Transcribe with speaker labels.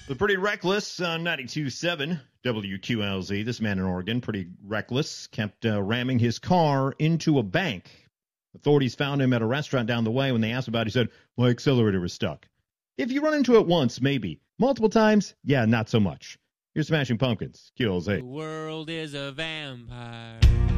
Speaker 1: The Pretty Reckless on 92.7 WQLZ. This man in Oregon, pretty reckless, kept ramming his car into a bank. Authorities found him at a restaurant down the way. When they asked about it, he said, my accelerator was stuck. If you run into it once, maybe. Multiple times, yeah, not so much. Here's Smashing Pumpkins, QLZ.
Speaker 2: The world is a vampire.